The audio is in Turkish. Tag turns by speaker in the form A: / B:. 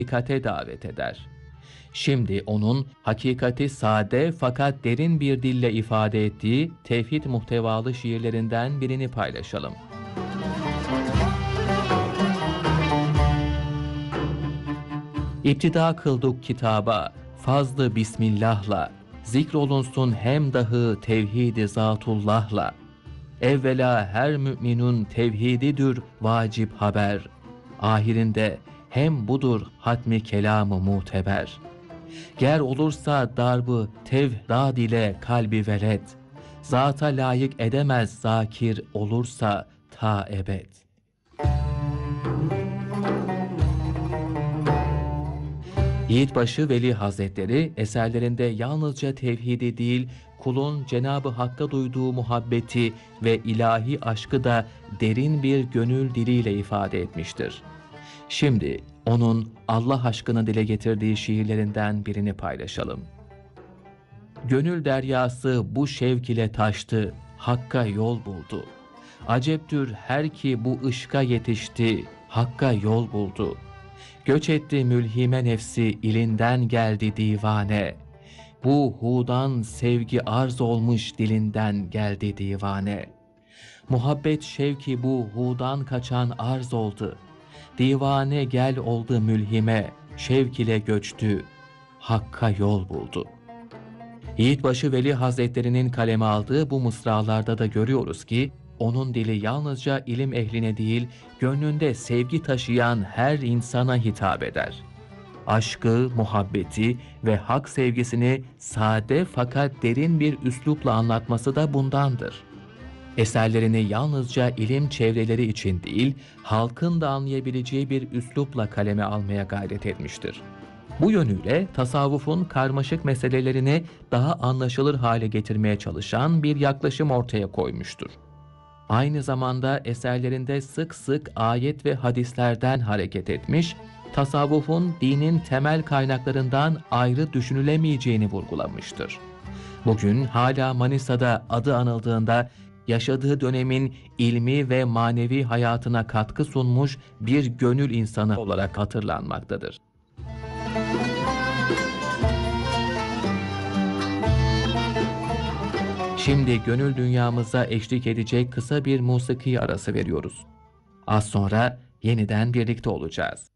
A: hakikate davet eder. Şimdi onun hakikati sade fakat derin bir dille ifade ettiği tevhid muhtevalı şiirlerinden birini paylaşalım. İptida kıldık kitaba, fazlı bismillahla, zikrolunsun hem dahi tevhid-i Zatullah'la. Evvela her müminun tevhididir vacip haber, ahirinde hem budur hatmi kelamı muteber. Ger olursa darbı tevdad ile kalbi velet, zata layık edemez zakir olursa ta ebed. Yiğitbaşı Veli Hazretleri eserlerinde yalnızca tevhidi değil, kulun Cenab-ı Hakk'a duyduğu muhabbeti ve ilahi aşkı da derin bir gönül diliyle ifade etmiştir. Şimdi onun Allah aşkını dile getirdiği şiirlerinden birini paylaşalım. Gönül deryası bu şevk ile taştı, Hakk'a yol buldu. Aceptür her ki bu ışka yetişti, Hakk'a yol buldu. Göç etti mülhime nefsi, ilinden geldi divane. Bu hudan sevgi arz olmuş, dilinden geldi divane. Muhabbet şevki bu hudan kaçan arz oldu. Divane gel oldu mülhime, şevk ile göçtü, Hakk'a yol buldu. Yiğitbaşı Veli Hazretleri'nin kaleme aldığı bu mısralarda da görüyoruz ki, onun dili yalnızca ilim ehline değil, gönlünde sevgi taşıyan her insana hitap eder. Aşkı, muhabbeti ve hak sevgisini sade fakat derin bir üslupla anlatması da bundandır. Eserlerini yalnızca ilim çevreleri için değil, halkın da anlayabileceği bir üslupla kaleme almaya gayret etmiştir. Bu yönüyle tasavvufun karmaşık meselelerini daha anlaşılır hale getirmeye çalışan bir yaklaşım ortaya koymuştur. Aynı zamanda eserlerinde sık sık ayet ve hadislerden hareket etmiş, tasavvufun dinin temel kaynaklarından ayrı düşünülemeyeceğini vurgulamıştır. Bugün hala Manisa'da adı anıldığında yaşadığı dönemin ilmi ve manevi hayatına katkı sunmuş bir gönül insanı olarak hatırlanmaktadır. Şimdi gönül dünyamıza eşlik edecek kısa bir musiki arası veriyoruz. Az sonra yeniden birlikte olacağız.